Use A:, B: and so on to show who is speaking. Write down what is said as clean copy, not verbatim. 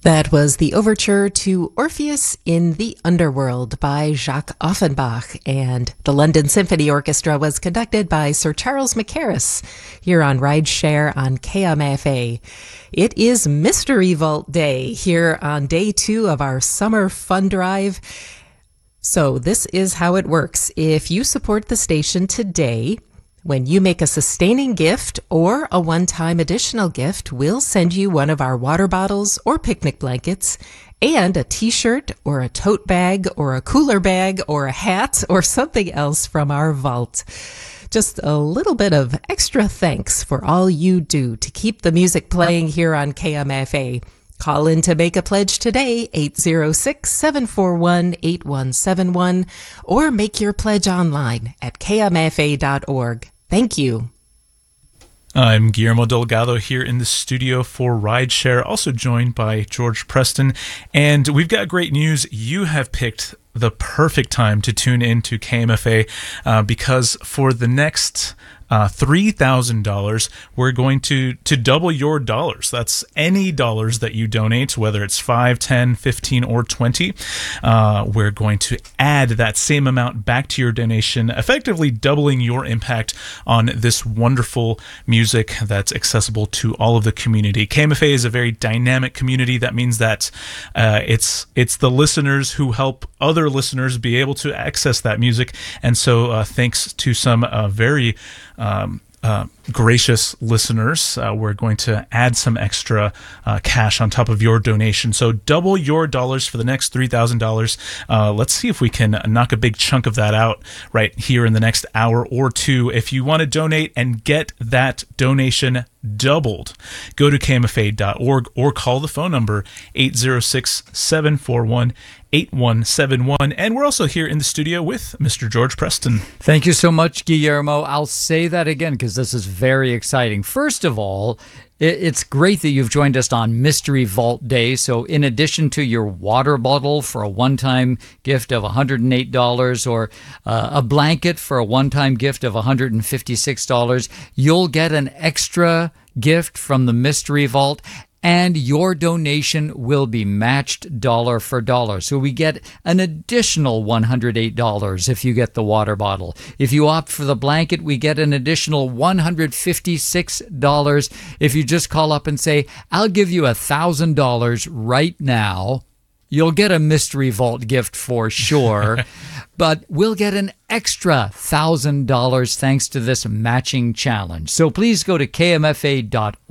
A: That was the overture to Orpheus in the Underworld by Jacques Offenbach, and the London Symphony Orchestra was conducted by Sir Charles Mackerras here on Rideshare on KMFA. It is Mystery Vault Day here on day 2 of our summer fun drive. So this is how it works. If you support the station today, when you make a sustaining gift or a one-time additional gift, we'll send you one of our water bottles or picnic blankets and a t-shirt or a tote bag or a cooler bag or a hat or something else from our vault. Just a little bit of extra thanks for all you do to keep the music playing here on KMFA. Call in to make a pledge today, 806-741-8171, or make your pledge online at kmfa.org. Thank you.
B: I'm Guillermo Delgado here in the studio for Rideshare, also joined by George Preston. And we've got great news. You have picked the perfect time to tune in to KMFA because for the next $3,000, we're going to double your dollars. That's any dollars that you donate, whether it's 5, 10, 15, or 20. We're going to add that same amount back to your donation, effectively doubling your impact on this wonderful music that's accessible to all of the community. KMFA is a very dynamic community. That means that it's the listeners who help other listeners be able to access that music. And so thanks to some very gracious listeners, we're going to add some extra cash on top of your donation. So double your dollars for the next $3,000. Let's see if we can knock a big chunk of that out right here in the next hour or two. If you want to donate and get that donation doubled, go to kmfa.org or call the phone number 806-741-8171. And we're also here in the studio with Mr. George Preston.
C: Thank you so much, Guillermo. I'll say that again because this is very exciting. First of all, it's great that you've joined us on Mystery Vault Day. So in addition to your water bottle for a one-time gift of $108 or a blanket for a one-time gift of $156, you'll get an extra gift from the Mystery Vault, and your donation will be matched dollar for dollar. So we get an additional $108 if you get the water bottle. If you opt for the blanket, we get an additional $156 if you just call up and say, I'll give you $1,000 right now. You'll get a Mystery Vault gift for sure, but we'll get an extra $1,000 thanks to this matching challenge. So please go to kmfa.org